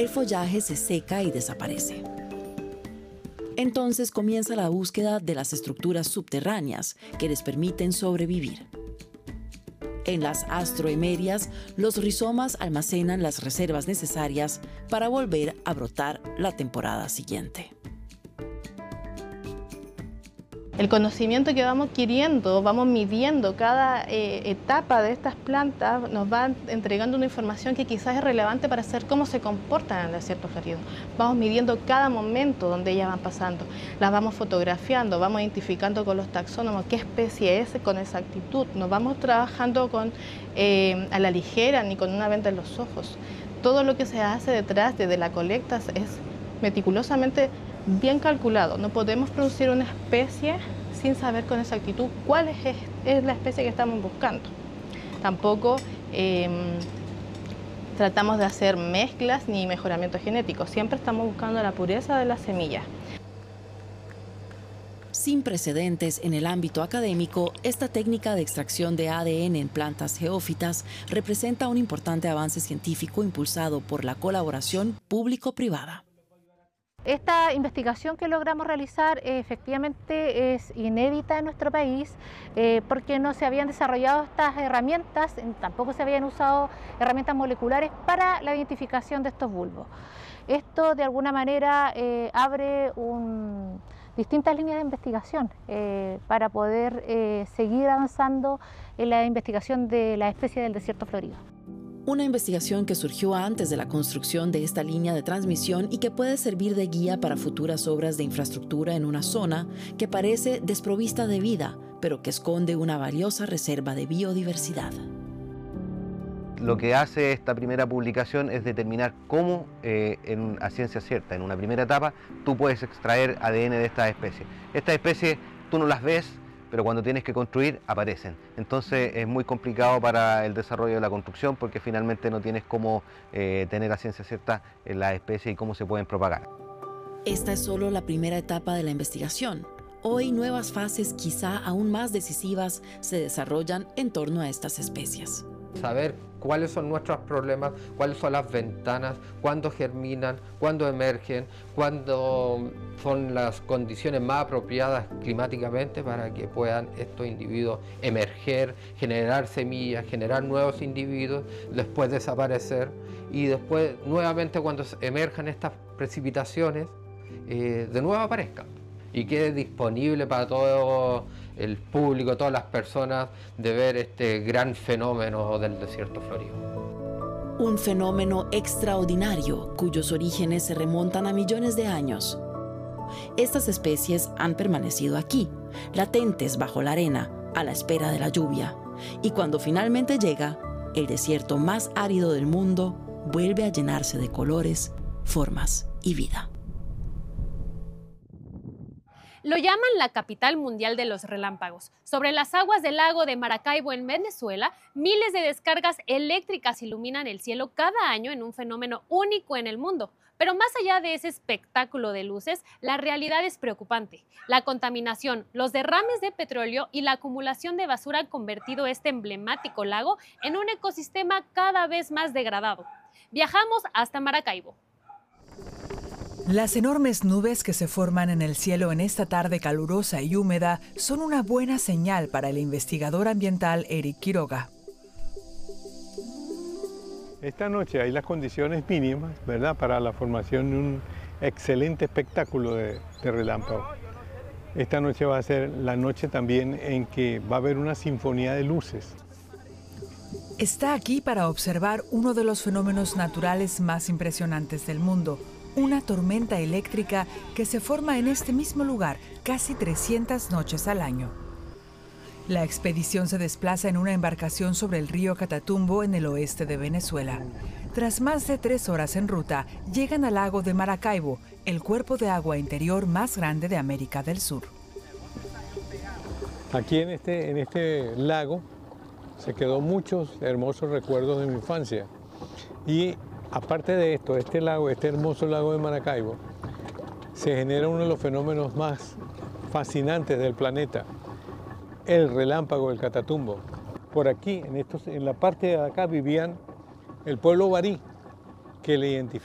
el follaje se seca y desaparece. Entonces comienza la búsqueda de las estructuras subterráneas que les permiten sobrevivir. En las astroemerias, los rizomas almacenan las reservas necesarias para volver a brotar la temporada siguiente. El conocimiento que vamos adquiriendo, vamos midiendo cada etapa de estas plantas, nos va entregando una información que quizás es relevante para saber cómo se comportan en el desierto florido. Vamos midiendo cada momento donde ellas van pasando, las vamos fotografiando, vamos identificando con los taxónomos qué especie es con exactitud. Nos vamos trabajando a la ligera ni con una venda en los ojos. Todo lo que se hace detrás desde la colecta es meticulosamente bien calculado. No podemos producir una especie sin saber con exactitud cuál es la especie que estamos buscando. Tampoco tratamos de hacer mezclas ni mejoramiento genético. Siempre estamos buscando la pureza de la semilla. Sin precedentes en el ámbito académico, esta técnica de extracción de ADN en plantas geófitas representa un importante avance científico impulsado por la colaboración público-privada. Esta investigación que logramos realizar efectivamente es inédita en nuestro país porque no se habían desarrollado estas herramientas, tampoco se habían usado herramientas moleculares para la identificación de estos bulbos. Esto de alguna manera abre distintas líneas de investigación para poder seguir avanzando en la investigación de la especie del desierto florido. Una investigación que surgió antes de la construcción de esta línea de transmisión y que puede servir de guía para futuras obras de infraestructura en una zona que parece desprovista de vida, pero que esconde una valiosa reserva de biodiversidad. Lo que hace esta primera publicación es determinar cómo, a ciencia cierta, en una primera etapa, tú puedes extraer ADN de estas especies. Estas especies tú no las ves, pero cuando tienes que construir, aparecen. Entonces es muy complicado para el desarrollo de la construcción porque finalmente no tienes cómo tener a ciencia cierta las especies y cómo se pueden propagar. Esta es solo la primera etapa de la investigación. Hoy nuevas fases, quizá aún más decisivas, se desarrollan en torno a estas especies. Saber cuáles son nuestros problemas, cuáles son las ventanas, cuándo germinan, cuándo emergen, cuándo son las condiciones más apropiadas climáticamente para que puedan estos individuos emerger, generar semillas, generar nuevos individuos, después desaparecer y después nuevamente cuando emerjan estas precipitaciones, de nuevo aparezcan y quede disponible para todo el público, todas las personas, de ver este gran fenómeno del desierto florido. Un fenómeno extraordinario cuyos orígenes se remontan a millones de años. Estas especies han permanecido aquí, latentes bajo la arena, a la espera de la lluvia. Y cuando finalmente llega, el desierto más árido del mundo vuelve a llenarse de colores, formas y vida. Lo llaman la capital mundial de los relámpagos. Sobre las aguas del lago de Maracaibo en Venezuela, miles de descargas eléctricas iluminan el cielo cada año en un fenómeno único en el mundo. Pero más allá de ese espectáculo de luces, la realidad es preocupante. La contaminación, los derrames de petróleo y la acumulación de basura han convertido este emblemático lago en un ecosistema cada vez más degradado. Viajamos hasta Maracaibo. Las enormes nubes que se forman en el cielo en esta tarde calurosa y húmeda son una buena señal para el investigador ambiental Eric Quiroga. Esta noche hay las condiciones mínimas, ¿verdad?, para la formación de un excelente espectáculo de relámpago. Esta noche va a ser la noche también en que va a haber una sinfonía de luces. Está aquí para observar uno de los fenómenos naturales más impresionantes del mundo, una tormenta eléctrica que se forma en este mismo lugar casi 300 noches al año. La expedición se desplaza en una embarcación sobre el río Catatumbo en el oeste de Venezuela. Tras más de 3 horas en ruta, llegan al lago de Maracaibo, el cuerpo de agua interior más grande de América del Sur. Aquí en este lago se quedó muchos hermosos recuerdos de mi infancia. Y aparte de esto, este hermoso lago de Maracaibo, se genera uno de los fenómenos más fascinantes del planeta, el relámpago del Catatumbo. Por aquí, en la parte de acá, vivían el pueblo barí, que le